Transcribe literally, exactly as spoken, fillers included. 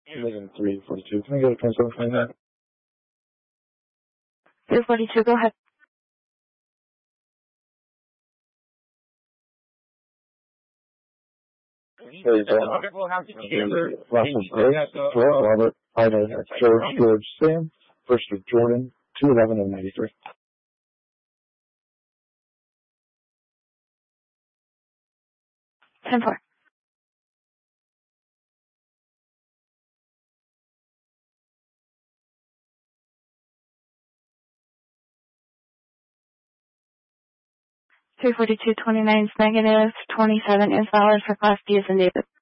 Living three forty-two. Can I go to twenty-seven twenty-nine? three forty-two, go ahead. There you go. Russell Brooks, George Robert, Ida, George, George, Sam, first of Jordan, two eleven and ninety-three. ten four. three forty-two twenty-nine is negative, twenty-seven is valid for Class D as in David.